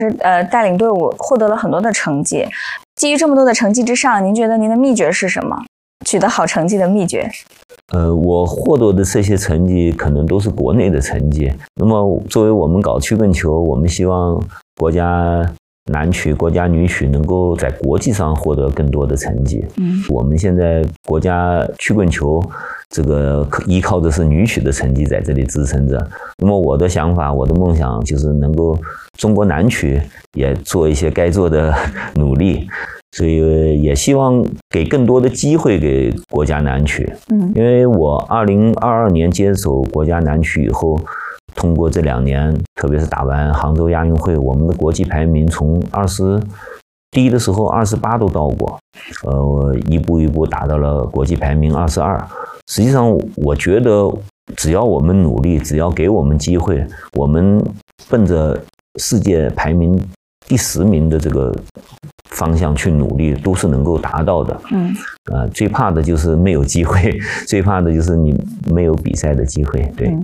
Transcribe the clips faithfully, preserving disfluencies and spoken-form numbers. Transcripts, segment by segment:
呃，带领队伍获得了很多的成绩。基于这么多的成绩之上，您觉得您的秘诀是什么？取得好成绩的秘诀？ 呃，我获得的这些成绩可能都是国内的成绩。那么，作为我们搞曲棍球，我们希望国家男曲、国家女曲能够在国际上获得更多的成绩。嗯，我们现在国家曲棍球这个依靠的是女曲的成绩在这里支撑着。那么我的想法，我的梦想就是能够中国男曲也做一些该做的努力。所以也希望给更多的机会给国家男曲。嗯，因为我二零二二年接手国家男曲以后，通过这两年，特别是打完杭州亚运会，我们的国际排名从二十低的时候二十八都到过，呃，一步一步打到了国际排名二十二。实际上，我觉得只要我们努力，只要给我们机会，我们奔着世界排名第十名的这个方向去努力，都是能够达到的。嗯，呃，最怕的就是没有机会，最怕的就是你没有比赛的机会。对。嗯，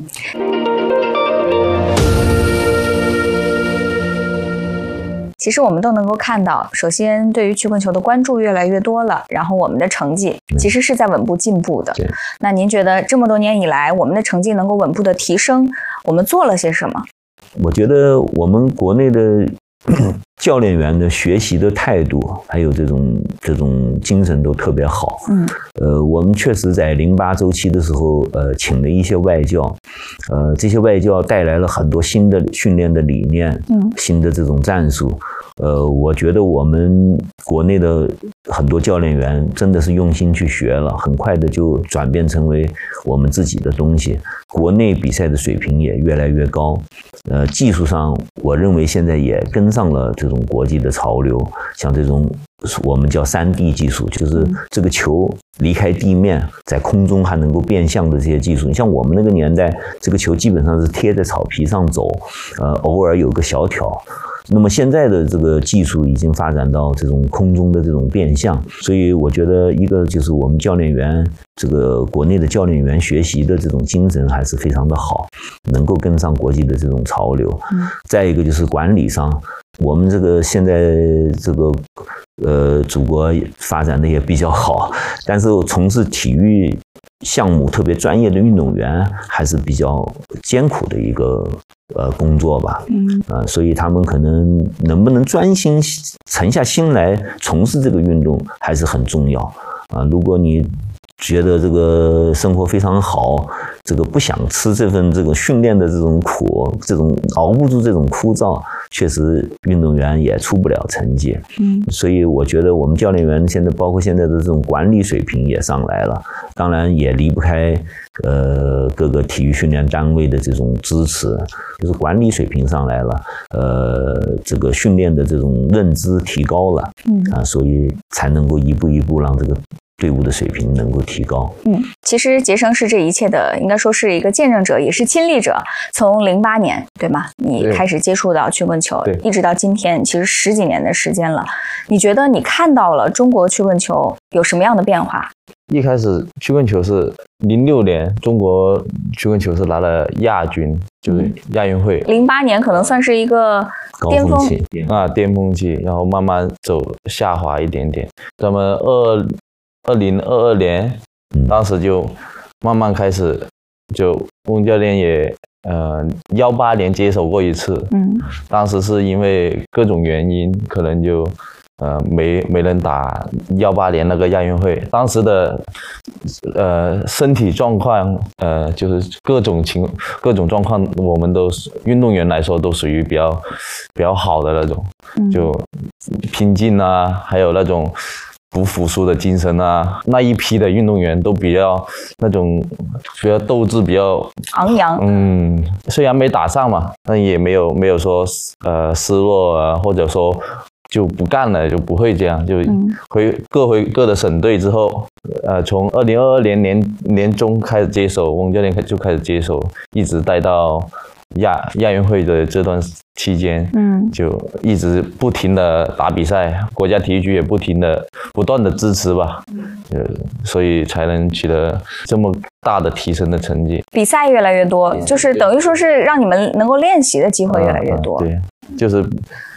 其实我们都能够看到，首先对于曲棍球的关注越来越多了，然后我们的成绩其实是在稳步进步的。嗯，那您觉得这么多年以来，我们的成绩能够稳步的提升，我们做了些什么？ 我觉得我们国内的教练员的学习的态度，还有这种这种精神都特别好。嗯，呃，我们确实在零八周期的时候，呃，请了一些外教，呃，这些外教带来了很多新的训练的理念，嗯，新的这种战术。呃，我觉得我们国内的很多教练员真的是用心去学了，很快的就转变成为我们自己的东西。国内比赛的水平也越来越高，呃，技术上我认为现在也跟上了这种国际的潮流，像这种我们叫三 D 技术，就是这个球离开地面，在空中还能够变向的这些技术。你像我们那个年代，这个球基本上是贴在草皮上走，呃，偶尔有个小挑。那么现在的这个技术已经发展到这种空中的这种变向，所以我觉得一个就是我们教练员，这个国内的教练员学习的这种精神还是非常的好，能够跟上国际的这种潮流。嗯，再一个就是管理上，我们这个现在这个呃祖国发展的也比较好，但是从事体育项目特别专业的运动员还是比较艰苦的一个呃工作吧。嗯，呃，所以他们可能能不能专心沉下心来从事这个运动还是很重要啊。如果你觉得这个生活非常好，这个不想吃这份这个训练的这种苦，这种熬不住这种枯燥，确实运动员也出不了成绩。嗯，所以我觉得我们教练员现在包括现在的这种管理水平也上来了，当然也离不开呃各个体育训练单位的这种支持，就是管理水平上来了，呃这个训练的这种认知提高了。嗯啊，所以才能够一步一步让这个队伍的水平能够提高。嗯， 其实杰生是这一切的，应该说是一个见证者，也是亲历者。从零八年，对吗？你开始接触到曲棍球，一直到今天，其实十几年的时间了。你觉得你看到了中国曲棍球有什么样的变化？ 一开始曲棍球是零六年，中国曲棍球是拿了亚军，就是亚运会。 零八年可能算是一个巅峰期啊，巅峰期，然后慢慢走下滑一点点。咱们二二零二二年，当时就慢慢开始，就翁教练也呃幺八年接手过一次，嗯，当时是因为各种原因，可能就呃没没人打幺八年那个亚运会，当时的呃身体状况呃就是各种情各种状况，我们都运动员来说都属于比较比较好的那种，就拼劲啊，还有那种不服输的精神啊，那一批的运动员都比较那种比较斗志比较昂扬。 嗯，虽然没打上嘛，但也没有没有说呃失落啊，或者说就不干了，就不会这样，就回各回各的省队之后，呃，从二零二二年年年中开始接手，翁教练就开始接手，一直带到亚亚运会的这段期间，嗯，就一直不停的打比赛，国家体育局也不停的不断的支持吧，呃，所以才能取得这么大的提升的成绩。 比赛越来越多，就是等于说是让你们能够练习的机会越来越多。 啊啊、对，就是